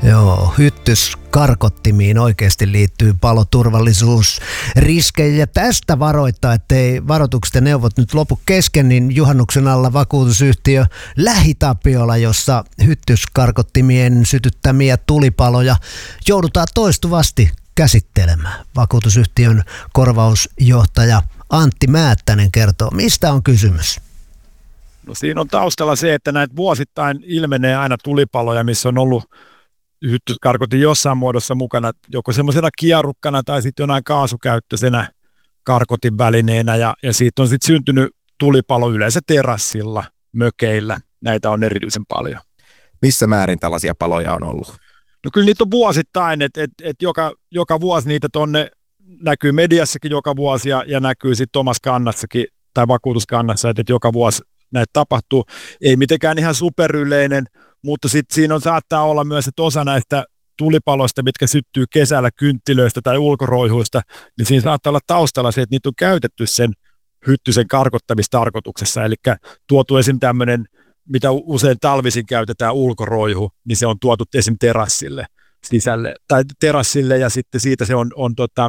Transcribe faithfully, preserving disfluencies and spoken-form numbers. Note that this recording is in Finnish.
Joo, hyttyskarkottimiin oikeasti liittyy paloturvallisuusriskejä ja tästä varoittaa, ettei varoitukset ja neuvot nyt lopu kesken, niin juhannuksen alla vakuutusyhtiö Lähitapiola, jossa hyttyskarkottimien sytyttämiä tulipaloja joudutaan toistuvasti käsittelemään. Vakuutusyhtiön korvausjohtaja Antti Määttänen kertoo, mistä on kysymys. No siinä on taustalla se, että näitä vuosittain ilmenee aina tulipaloja, missä on ollut hyttyskarkotin jossain muodossa mukana, joko semmoisena kierukkana tai sitten jonain kaasukäyttöisenä karkotin välineenä, ja, ja siitä on sitten syntynyt tulipalo yleensä terassilla, mökeillä. Näitä on erityisen paljon. Missä määrin tällaisia paloja on ollut? No kyllä niitä on vuosittain, että et, et joka, joka vuosi niitä tonne näkyy mediassakin joka vuosi ja, ja näkyy sitten omassa kannassakin tai vakuutuskannassa, että et joka vuosi näitä tapahtuu. Ei mitenkään ihan superyleinen, mutta sitten siinä on, saattaa olla myös, että osa näistä tulipaloista, mitkä syttyy kesällä kynttilöistä tai ulkoroihuista, niin siinä saattaa olla taustalla se, että niitä on käytetty sen hyttysen karkottamistarkoituksessa, eli tuotu esim. Tämmöinen, mitä usein talvisin käytetään ulkoroihu, niin se on tuotu esim. Terassille sisälle, tai terassille, ja sitten siitä se on, on tota,